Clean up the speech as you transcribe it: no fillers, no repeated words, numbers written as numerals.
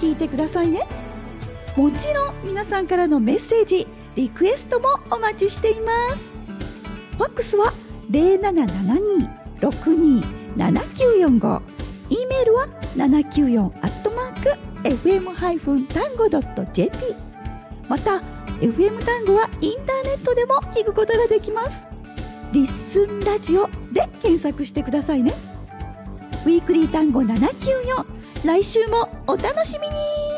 聞いてくださいね。もちろん皆さんからのメッセージ、リクエストもお待ちしています。ファックスは 0772-627945、 E メールは 794@fm-tango.jp、 また FM 単語はインターネットでも聞くことができます。リッスンラジオで検索してくださいね。ウィークリー単語794、来週もお楽しみに。